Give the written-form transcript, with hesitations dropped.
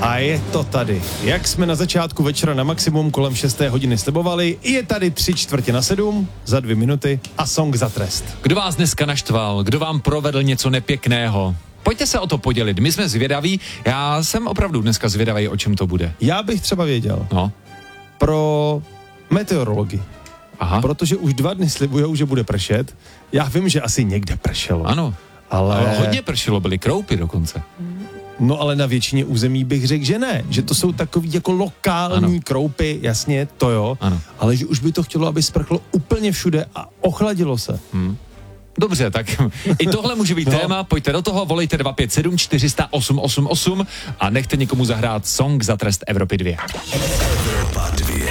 A je to tady. Jak jsme na začátku večera na maximum kolem 6. hodiny slibovali, je tady 6:45 za 2 minuty a song za trest. Kdo vás dneska naštval? Kdo vám provedl něco nepěkného? Pojďte se o to podělit, my jsme zvědaví, já jsem opravdu dneska zvědavý, o čem to bude. Já bych třeba věděl. No. Pro meteorologii. Aha. Protože už 2 dny slibujou, že bude pršet. Já vím, že asi někde pršelo. Ano. Ale Hodně pršelo, byly kroupy dokonce. No ale na většině území bych řekl, že ne. Že to jsou takový jako lokální kroupy, jasně, to jo. Ano. Ale že už by to chtělo, aby sprchlo úplně všude a ochladilo se. Dobře, tak i tohle může být téma, pojďte do toho, volejte 257 400 888 a nechte někomu zahrát song za trest Evropy 2. Evropa 2.